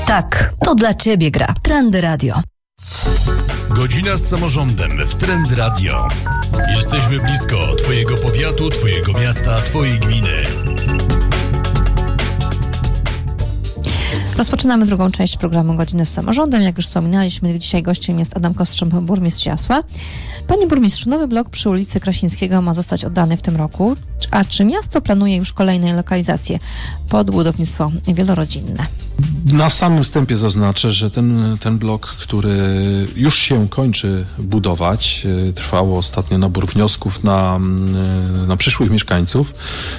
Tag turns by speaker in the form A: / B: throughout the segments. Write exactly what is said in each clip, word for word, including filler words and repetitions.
A: Tak, to dla Ciebie gra Trendy Radio.
B: Godzina z samorządem w Trend Radio. Jesteśmy blisko Twojego powiatu, Twojego miasta, Twojej gminy.
C: Rozpoczynamy drugą część programu Godziny z samorządem. Jak już wspominaliśmy, dzisiaj gościem jest Adam Kostrząb, burmistrz Jasła. Panie burmistrzu, nowy blok przy ulicy Krasińskiego ma zostać oddany w tym roku. A czy miasto planuje już kolejne lokalizacje pod budownictwo wielorodzinne?
D: Na samym wstępie zaznaczę, że ten, ten blok, który już się kończy budować, trwało ostatnio nabór wniosków na, na przyszłych mieszkańców,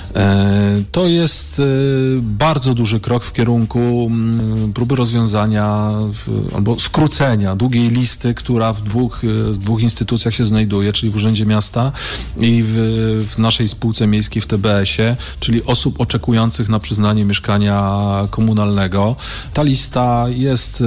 D: to jest bardzo duży krok w kierunku próby rozwiązania albo skrócenia długiej listy, która w dwóch, w dwóch instytucjach się znajduje, czyli w Urzędzie Miasta i w, w naszej spółce miejskiej w T B S-ie, czyli osób oczekujących na przyznanie mieszkania komunalnego. Ta lista jest,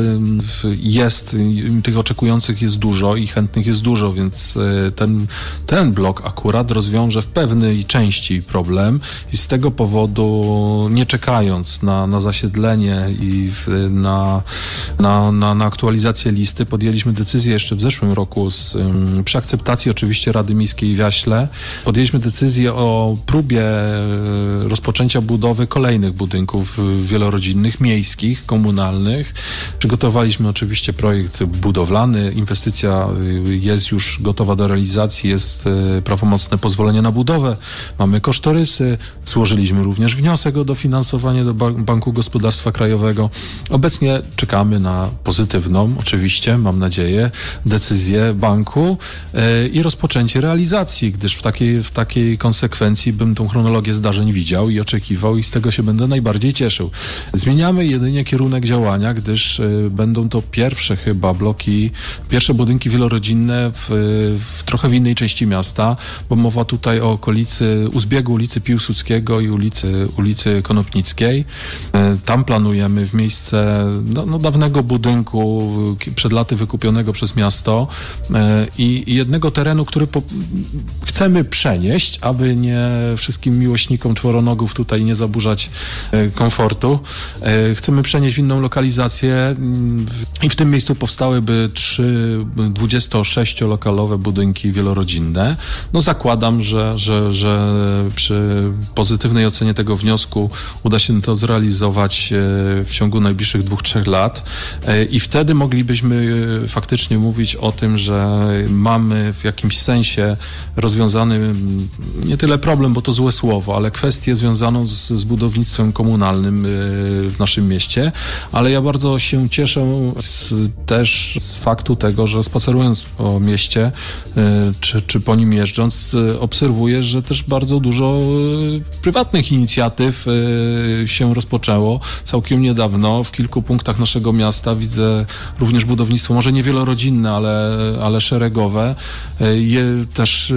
D: jest, tych oczekujących jest dużo i chętnych jest dużo, więc ten, ten blok akurat rozwiąże w pewnej części problem i z tego powodu, nie czekając na, na zasiedlenie i w, na, na, na, na aktualizację listy, podjęliśmy decyzję jeszcze w zeszłym roku z, przy akceptacji oczywiście Rady Miejskiej w Jaśle, podjęliśmy decyzję o próbie rozpoczęcia budowy kolejnych budynków wielorodzinnych, miejskich, komunalnych. Przygotowaliśmy oczywiście projekt budowlany, inwestycja jest już gotowa do realizacji, jest prawomocne pozwolenie na budowę, mamy kosztorysy, złożyliśmy również wniosek o dofinansowanie do Banku Gospodarstwa Krajowego. Obecnie czekamy na pozytywną, oczywiście, mam nadzieję, decyzję banku i rozpoczęcie realizacji, gdyż w takiej, w takiej konsekwencji bym tą chronologię zdarzeń widział i oczekiwał i z tego się będę najbardziej cieszył. Zmieniamy jedynie kierunek działania, gdyż y, będą to pierwsze chyba bloki, pierwsze budynki wielorodzinne w, w trochę w innej części miasta, bo mowa tutaj o okolicy, u zbiegu ulicy Piłsudskiego i ulicy, ulicy Konopnickiej. Y, tam planujemy w miejsce no, no, dawnego budynku, przed laty wykupionego przez miasto y, i jednego terenu, który po, chcemy przenieść, aby nie wszystkim miłośnikom czworonogów tutaj nie zaburzać y, komfortu. Y, chcemy przenieść w inną lokalizację i w tym miejscu powstałyby trzy dwudziestosześciolokalowe budynki wielorodzinne. No zakładam, że, że, że przy pozytywnej ocenie tego wniosku uda się to zrealizować w ciągu najbliższych dwóch, trzech lat i wtedy moglibyśmy faktycznie mówić o tym, że mamy w jakimś sensie rozwiązany nie tyle problem, bo to złe słowo, ale kwestię związaną z, z budownictwem komunalnym w naszym mieście, ale ja bardzo się cieszę z, też z faktu tego, że spacerując po mieście, czy, czy po nim jeżdżąc, obserwuję, że też bardzo dużo prywatnych inicjatyw się rozpoczęło całkiem niedawno. W kilku punktach naszego miasta widzę również budownictwo, może nie wielorodzinne, ale, ale szeregowe. Je też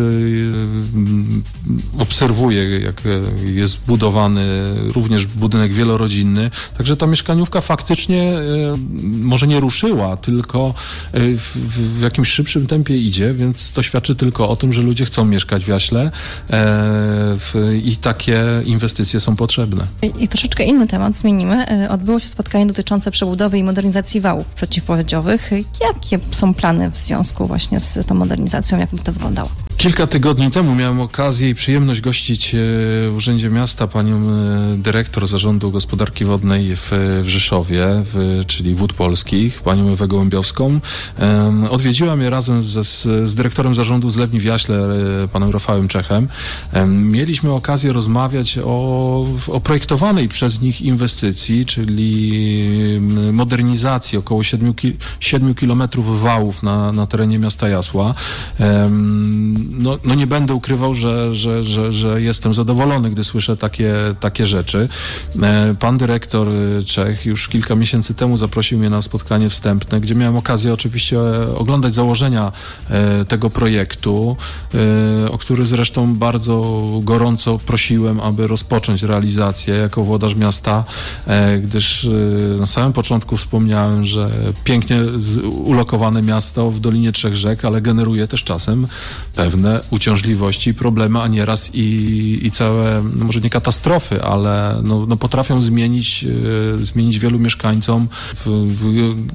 D: obserwuję, jak jest budowany również budynek wielorodzinny. Także ta mieszkaniówka faktycznie może nie ruszyła, tylko w, w jakimś szybszym tempie idzie, więc to świadczy tylko o tym, że ludzie chcą mieszkać w Jaśle w, i takie inwestycje są potrzebne.
C: I, I troszeczkę inny temat zmienimy. Odbyło się spotkanie dotyczące przebudowy i modernizacji wałów przeciwpowodziowych. Jakie są plany w związku właśnie z tą modernizacją? Jak by to wyglądało?
D: Kilka tygodni temu miałem okazję i przyjemność gościć w Urzędzie Miasta panią dyrektor Zarządu Gospodarki Wodnej w, w Rzeszowie, w, czyli Wód Polskich, panią Ewę Gołębiowską. Odwiedziła mnie razem z, z dyrektorem Zarządu Zlewni w Jaśle, panem Rafałem Czechem. Mieliśmy okazję rozmawiać o, o projektowanej przez nich inwestycji, czyli modernizacji około siedmiu kilometrów wałów na, na terenie miasta Jasła. No, no nie będę ukrywał, że, że, że, że jestem zadowolony, gdy słyszę takie, takie rzeczy. Pan dyrektor Czech już kilka miesięcy temu zaprosił mnie na spotkanie wstępne, gdzie miałem okazję oczywiście oglądać założenia tego projektu, o który zresztą bardzo gorąco prosiłem, aby rozpocząć realizację jako włodarz miasta, gdyż na samym początku wspomniałem, że pięknie ulokowane miasto w Dolinie Trzech Rzek, ale generuje też czasem pewne pewne uciążliwości, problemy, a nieraz i, i całe, no może nie katastrofy, ale no, no potrafią zmienić, e, zmienić wielu mieszkańcom w, w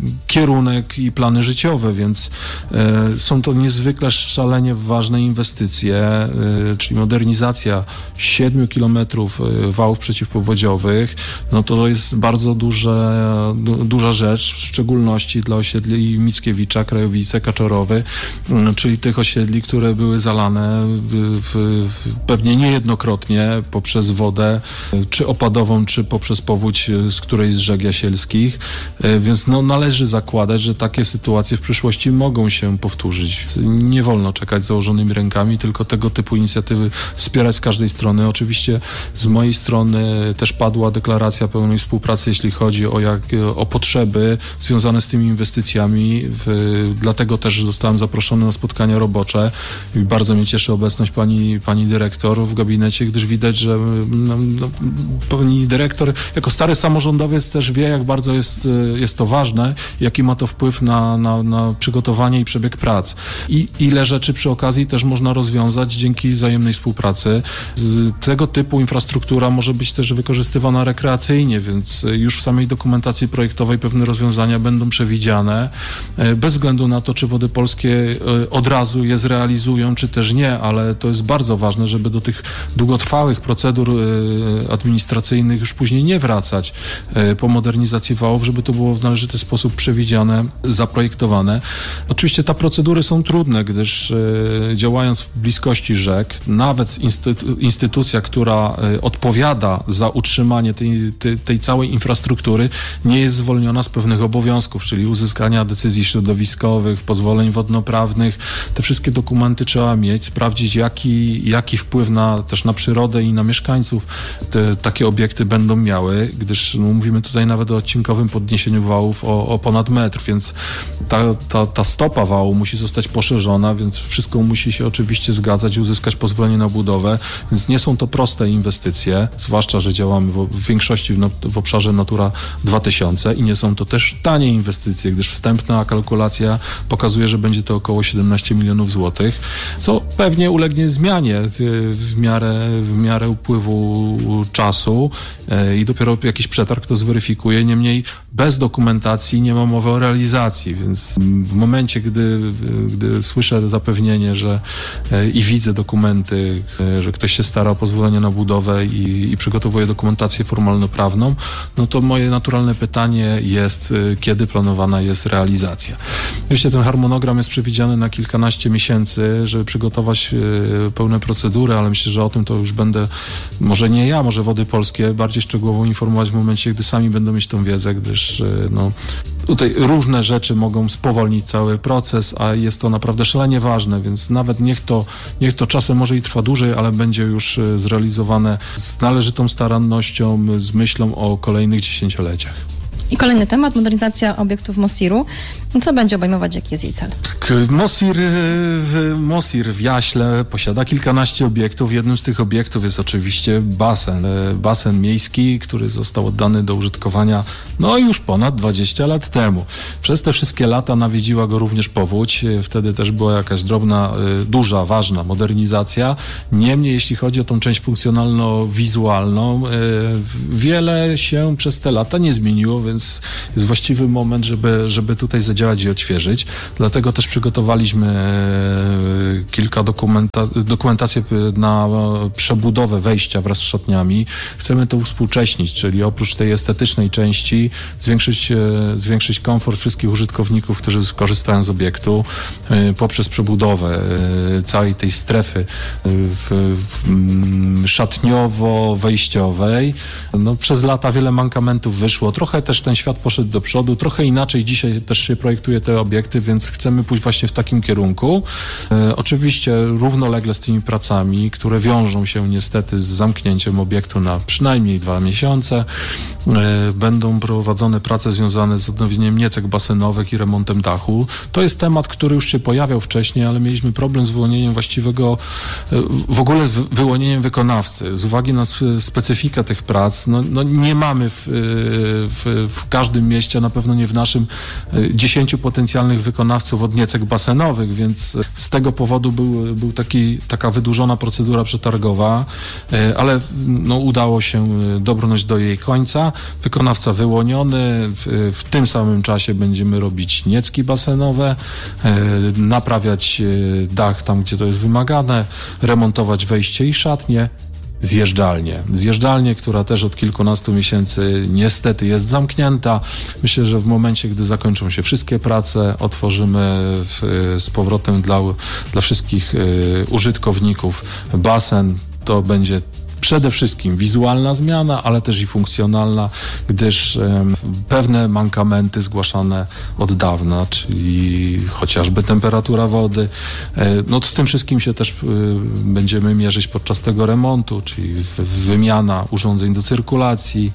D: kierunek i plany życiowe, więc e, są to niezwykle szalenie ważne inwestycje, e, czyli modernizacja siedmiu kilometrów wałów przeciwpowodziowych, no to jest bardzo duże, du, duża rzecz, w szczególności dla osiedli Mickiewicza, Krajowice, Kaczorowy, czyli tych osiedli, które były zalane w, w, w, pewnie niejednokrotnie poprzez wodę, czy opadową, czy poprzez powódź z którejś z rzek jasielskich, więc no, należy zakładać, że takie sytuacje w przyszłości mogą się powtórzyć. Nie wolno czekać z założonymi rękami, tylko tego typu inicjatywy wspierać z każdej strony. Oczywiście z mojej strony też padła deklaracja pełnej współpracy, jeśli chodzi o, jak, o potrzeby związane z tymi inwestycjami. W, dlatego też zostałem zaproszony na spotkania robocze i bardzo mnie cieszy obecność pani, pani dyrektor w gabinecie, gdyż widać, że no, no, pani dyrektor jako stary samorządowiec też wie, jak bardzo jest, jest to ważne, jaki ma to wpływ na, na, na przygotowanie i przebieg prac. I ile rzeczy przy okazji też można rozwiązać dzięki wzajemnej współpracy. Z tego typu infrastruktura może być też wykorzystywana rekreacyjnie, więc już w samej dokumentacji projektowej pewne rozwiązania będą przewidziane, bez względu na to, czy Wody Polskie od razu je zrealizują, czy też nie, ale to jest bardzo ważne, żeby do tych długotrwałych procedur administracyjnych już później nie wracać po modernizacji wałów, żeby to było w należyty sposób przewidziane, zaprojektowane. Oczywiście te procedury są trudne, gdyż działając w bliskości rzek, nawet instytu- instytucja, która odpowiada za utrzymanie tej, tej, tej całej infrastruktury, nie jest zwolniona z pewnych obowiązków, czyli uzyskania decyzji środowiskowych, pozwoleń wodnoprawnych. Te wszystkie dokumenty trzeba mieć, sprawdzić, jaki, jaki wpływ na, też na przyrodę i na mieszkańców te, takie obiekty będą miały, gdyż no, mówimy tutaj nawet o odcinkowym podniesieniu wałów o, o ponad metr, więc ta, ta, ta stopa wału musi zostać poszerzona, więc wszystko musi się oczywiście zgadzać i uzyskać pozwolenie na budowę, więc nie są to proste inwestycje, zwłaszcza, że działamy w, w większości w, w obszarze Natura dwa tysiące i nie są to też tanie inwestycje, gdyż wstępna kalkulacja pokazuje, że będzie to około siedemnaście milionów złotych, co pewnie ulegnie zmianie w miarę, w miarę upływu czasu i dopiero jakiś przetarg to zweryfikuje. Niemniej bez dokumentacji nie ma mowy o realizacji, więc w momencie, gdy, gdy słyszę zapewnienie, że i widzę dokumenty, że ktoś się stara o pozwolenie na budowę i, i przygotowuje dokumentację formalno-prawną, no to moje naturalne pytanie jest, kiedy planowana jest realizacja. Oczywiście ten harmonogram jest przewidziany na kilkanaście miesięcy, żeby przygotować pełne procedury, ale myślę, że o tym to już będę, może nie ja, może Wody Polskie, bardziej szczegółowo informować w momencie, gdy sami będą mieć tą wiedzę, gdyż no, tutaj różne rzeczy mogą spowolnić cały proces, a jest to naprawdę szalenie ważne, więc nawet niech to, niech to czasem może i trwa dłużej, ale będzie już zrealizowane z należytą starannością, z myślą o kolejnych dziesięcioleciach.
C: I kolejny temat, modernizacja obiektów Mosiru. Co będzie obejmować, jaki jest jej cel?
D: Mosir, Mosir w Jaśle posiada kilkanaście obiektów. Jednym z tych obiektów jest oczywiście basen. Basen miejski, który został oddany do użytkowania no już ponad dwadzieścia lat temu. Przez te wszystkie lata nawiedziła go również powódź. Wtedy też była jakaś drobna, duża, ważna modernizacja. Niemniej, jeśli chodzi o tą część funkcjonalno-wizualną, wiele się przez te lata nie zmieniło, więc jest właściwy moment, żeby, żeby tutaj zadziałać działać i odświeżyć. Dlatego też przygotowaliśmy kilka dokumenta- dokumentację na przebudowę wejścia wraz z szatniami. Chcemy to uwspółcześnić, czyli oprócz tej estetycznej części zwiększyć, zwiększyć komfort wszystkich użytkowników, którzy korzystają z obiektu poprzez przebudowę całej tej strefy w, w szatniowo-wejściowej. No, przez lata wiele mankamentów wyszło. Trochę też ten świat poszedł do przodu, trochę inaczej dzisiaj też się projektuje te obiekty, więc chcemy pójść właśnie w takim kierunku. E, oczywiście równolegle z tymi pracami, które wiążą się niestety z zamknięciem obiektu na przynajmniej dwa miesiące, e, będą prowadzone prace związane z odnowieniem niecek basenowych i remontem dachu. To jest temat, który już się pojawiał wcześniej, ale mieliśmy problem z wyłonieniem właściwego, e, w ogóle z wyłonieniem wykonawcy. Z uwagi na specyfikę tych prac, no, no nie mamy w, w, w w każdym mieście, na pewno nie w naszym, dziesięciu potencjalnych wykonawców odniecek basenowych, więc z tego powodu był, był taki, taka wydłużona procedura przetargowa, ale no, udało się dobrnąć do jej końca. Wykonawca wyłoniony, w, w tym samym czasie będziemy robić niecki basenowe, naprawiać dach tam, gdzie to jest wymagane, remontować wejście i szatnie. Zjeżdżalnię. Zjeżdżalnię, która też od kilkunastu miesięcy niestety jest zamknięta. Myślę, że w momencie, gdy zakończą się wszystkie prace, otworzymy w, z powrotem dla, dla wszystkich y, użytkowników basen. To będzie przede wszystkim wizualna zmiana, ale też i funkcjonalna, gdyż um, pewne mankamenty zgłaszane od dawna, czyli chociażby temperatura wody, e, no to z tym wszystkim się też y, będziemy mierzyć podczas tego remontu, czyli w, wymiana urządzeń do cyrkulacji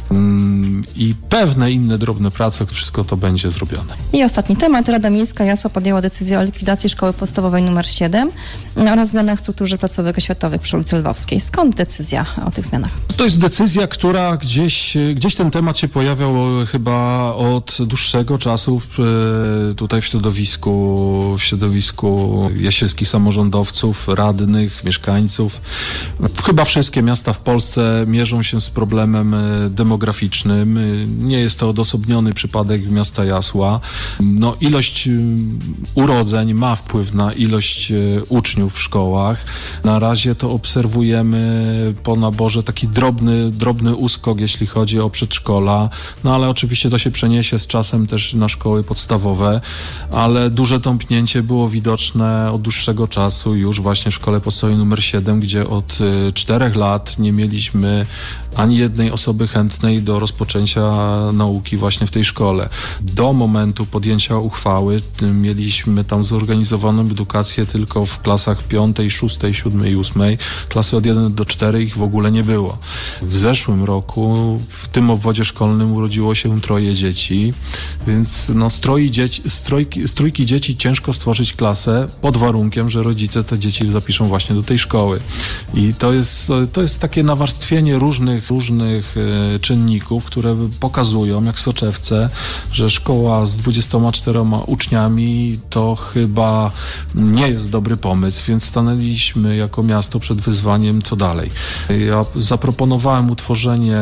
D: um, i pewne inne drobne prace, wszystko to będzie zrobione.
C: I ostatni temat. Rada Miejska Jasła podjęła decyzję o likwidacji Szkoły Podstawowej numer siedem oraz zmianach w strukturze placówek oświatowych przy ulicy Lwowskiej. Skąd decyzja o tych zmianach?
D: To jest decyzja, która gdzieś, gdzieś ten temat się pojawiał chyba od dłuższego czasu w, tutaj w środowisku, w środowisku jasielskich samorządowców, radnych, mieszkańców. Chyba wszystkie miasta w Polsce mierzą się z problemem demograficznym. Nie jest to odosobniony przypadek miasta Jasła. No, ilość urodzeń ma wpływ na ilość uczniów w szkołach. Na razie to obserwujemy po naborze taki drobny, drobny uskok, jeśli chodzi o przedszkola, no ale oczywiście to się przeniesie z czasem też na szkoły podstawowe, ale duże tąpnięcie było widoczne od dłuższego czasu już właśnie w szkole podstawowej numer siedem, gdzie od y, czterech lat nie mieliśmy ani jednej osoby chętnej do rozpoczęcia nauki właśnie w tej szkole. Do momentu podjęcia uchwały mieliśmy tam zorganizowaną edukację tylko w klasach piątej, szóstej, siódmej i ósmej. Klasy od jeden do czterech ich w ogóle nie było. W zeszłym roku w tym obwodzie szkolnym urodziło się troje dzieci, więc no stroi dzieci, strojki, strójki dzieci ciężko stworzyć klasę pod warunkiem, że rodzice te dzieci zapiszą właśnie do tej szkoły. I to jest, to jest takie nawarstwienie różnych różnych e, czynników, które pokazują, jak w soczewce, że szkoła z dwudziestoma czterema uczniami to chyba nie jest dobry pomysł, więc stanęliśmy jako miasto przed wyzwaniem, co dalej. Ja zaproponowałem utworzenie,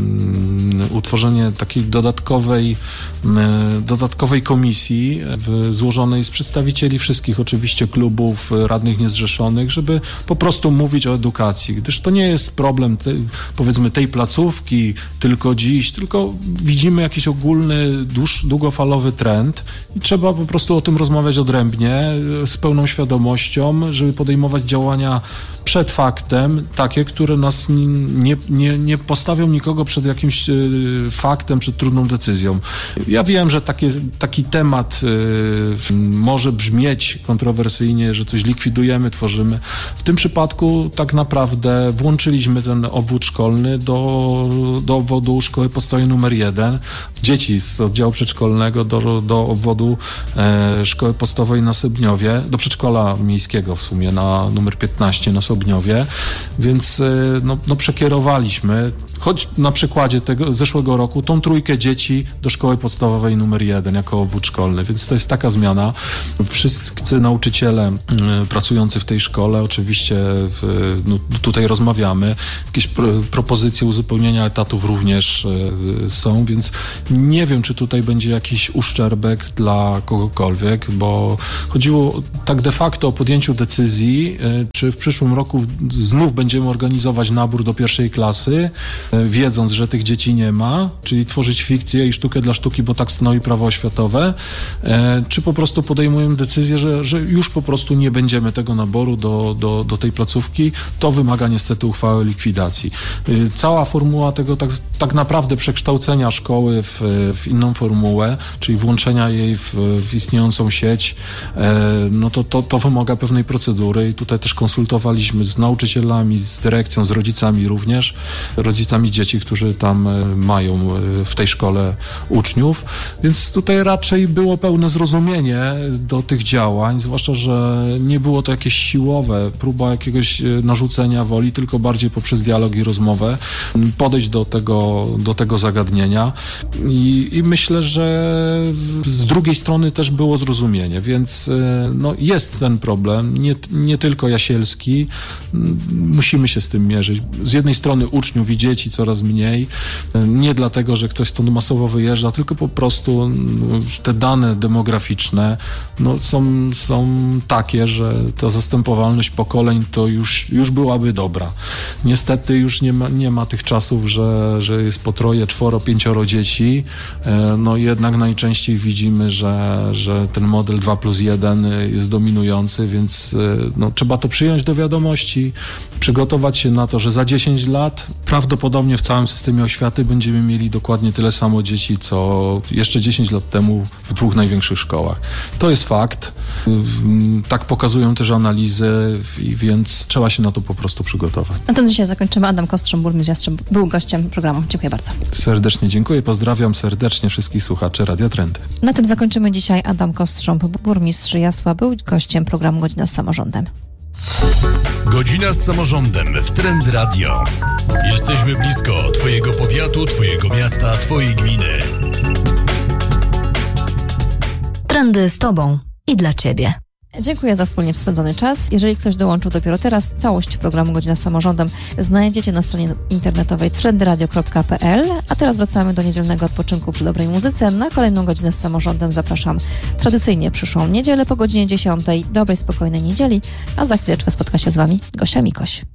D: um, utworzenie takiej dodatkowej, um, dodatkowej komisji w, złożonej z przedstawicieli wszystkich oczywiście klubów radnych niezrzeszonych, żeby po prostu mówić o edukacji, gdyż to nie jest problem te, powiedzmy tej placówki tylko dziś, tylko widzimy jakiś ogólny, dłuż, długofalowy trend i trzeba po prostu o tym rozmawiać odrębnie, z pełną świadomością, żeby podejmować działania przed faktem, takie, które nas nie, nie, nie postawią nikogo przed jakimś y, faktem, przed trudną decyzją. Ja wiem, że takie, taki temat y, może brzmieć kontrowersyjnie, że coś likwidujemy, tworzymy. W tym przypadku tak naprawdę włączyliśmy ten obwód szkolny do, do obwodu szkoły podstawowej numer jeden. Dzieci z oddziału przedszkolnego do, do obwodu e, szkoły podstawowej na Sobniowie, do przedszkola miejskiego w sumie na numer piętnaście na Sobniowie, więc e, no, no przekierowaliśmy, choć na przykładzie tego zeszłego roku, tą trójkę dzieci do szkoły podstawowej numer jeden jako obwód szkolny, więc to jest taka zmiana. Wszyscy nauczyciele y, pracujący w tej szkole oczywiście w, no, tutaj rozmawiamy. Jakieś pro, propozycje uzupełnienia etatów również y, są, więc nie wiem, czy tutaj będzie jakiś uszczerbek dla kogokolwiek, bo chodziło tak de facto o podjęciu decyzji, y, czy w przyszłym roku znów będziemy organizować nabór do pierwszej klasy, wiedząc, że tych dzieci nie ma, czyli tworzyć fikcję i sztukę dla sztuki, bo tak stanowi prawo oświatowe, e, czy po prostu podejmujemy decyzję, że, że już po prostu nie będziemy tego naboru do, do, do tej placówki. To wymaga niestety uchwały likwidacji. E, cała formuła tego tak, tak naprawdę przekształcenia szkoły w, w inną formułę, czyli włączenia jej w, w istniejącą sieć, e, no to, to, to wymaga pewnej procedury i tutaj też konsultowaliśmy z nauczycielami, z dyrekcją, z rodzicami również, rodzicami rodzicami dzieci, którzy tam mają w tej szkole uczniów, więc tutaj raczej było pełne zrozumienie do tych działań, zwłaszcza, że nie było to jakieś siłowe, próba jakiegoś narzucenia woli, tylko bardziej poprzez dialog i rozmowę podejść do tego, do tego zagadnienia i, i myślę, że z drugiej strony też było zrozumienie, więc no, jest ten problem, nie, nie tylko Jasielski, musimy się z tym mierzyć. Z jednej strony uczniów i dzieci coraz mniej, nie dlatego, że ktoś stąd masowo wyjeżdża, tylko po prostu te dane demograficzne no, są, są takie, że ta zastępowalność pokoleń to już, już byłaby dobra. Niestety już nie ma, nie ma tych czasów, że, że jest po troje, czworo, pięcioro dzieci. No jednak najczęściej widzimy, że, że ten model dwa plus jeden jest dominujący, więc no, trzeba to przyjąć do wiadomości, przygotować się na to, że za dziesięć lat prawdopodobnie w całym systemie oświaty będziemy mieli dokładnie tyle samo dzieci, co jeszcze dziesięć lat temu w dwóch największych szkołach. To jest fakt. Tak pokazują też analizy, więc trzeba się na to po prostu przygotować.
C: Na tym dzisiaj zakończymy. Adam Kostrząb, burmistrz Jastrzęb, był gościem programu. Dziękuję bardzo.
D: Serdecznie dziękuję. Pozdrawiam serdecznie wszystkich słuchaczy Radia Trend.
C: Na tym zakończymy dzisiaj. Adam Kostrząb, burmistrz Jasła, był gościem programu Godzina z samorządem.
B: Godzina z samorządem w Trend Radio. Jesteśmy blisko Twojego powiatu, Twojego miasta, Twojej gminy.
A: Trendy z Tobą i dla Ciebie.
C: Dziękuję za wspólnie spędzony czas. Jeżeli ktoś dołączył dopiero teraz, całość programu Godzina z samorządem znajdziecie na stronie internetowej trendradio kropka p l. A teraz wracamy do niedzielnego odpoczynku przy dobrej muzyce. Na kolejną Godzinę z samorządem zapraszam tradycyjnie przyszłą niedzielę po godzinie dziesiątej. Dobrej, spokojnej niedzieli, a za chwileczkę spotka się z Wami Gosia Mikoś.